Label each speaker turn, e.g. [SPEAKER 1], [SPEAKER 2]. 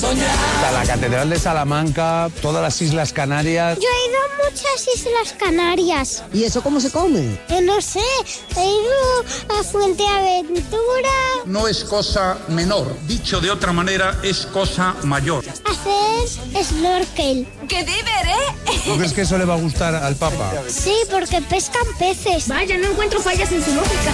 [SPEAKER 1] Está la Catedral de Salamanca, todas las Islas Canarias.
[SPEAKER 2] Yo he ido a muchas Islas Canarias.
[SPEAKER 3] ¿Y eso cómo se come?
[SPEAKER 2] No sé, he ido a Fuenteventura.
[SPEAKER 4] No es cosa menor, dicho de otra manera, es cosa mayor.
[SPEAKER 2] Hacer snorkel.
[SPEAKER 5] ¡Qué diver,
[SPEAKER 1] ¿Tú crees que eso le va a gustar al Papa?
[SPEAKER 2] Sí, porque pescan peces.
[SPEAKER 5] Vaya, no encuentro fallas en su lógica.